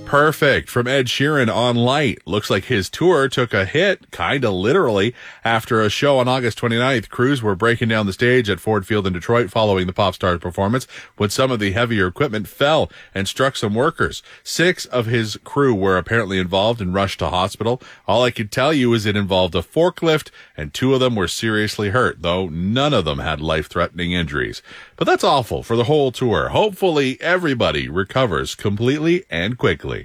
Perfect. From Ed Sheeran on Light. Looks like his tour took a hit, kinda literally, after a show on August 29th. Crews were breaking down the stage at Ford Field in Detroit following the pop star's performance when some of the heavier equipment fell and struck some workers. 6 of his crew were apparently involved and rushed to hospital. All I can tell you is it involved a forklift and 2 of them were seriously hurt, though none of them had life-threatening injuries. But that's awful for the whole tour. Hopefully everybody recovers completely and quickly.